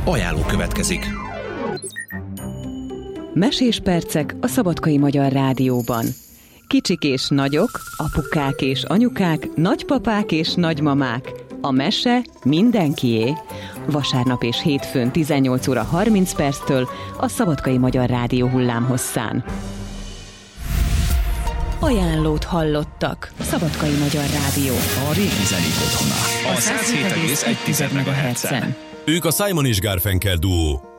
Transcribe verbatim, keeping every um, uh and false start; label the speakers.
Speaker 1: Ajánló következik.
Speaker 2: Mesés percek a Szabadkai Magyar Rádióban. Kicsik és nagyok, apukák és anyukák, nagypapák és nagymamák. A mese mindenkié. Vasárnap és hétfőn tizennyolc óra harminc perctől a Szabadkai Magyar Rádió hullámhosszán. Ajánlót hallottak. Szabadkai Magyar Rádió.
Speaker 1: A régi zenék otthona. A száz hét egész egy megahertzen.
Speaker 3: Ők a Simon és Garfunkel duó.